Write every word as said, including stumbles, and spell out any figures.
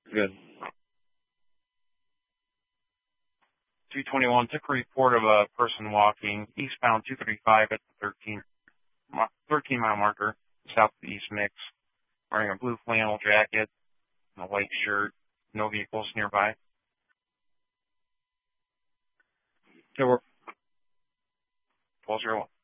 Good. two twenty-one took a report of a person walking eastbound two thirty-five at the thirteen, thirteen mile marker, south of the East Mix, wearing a blue flannel jacket and a white shirt. No vehicles nearby. Good work. twelve oh one.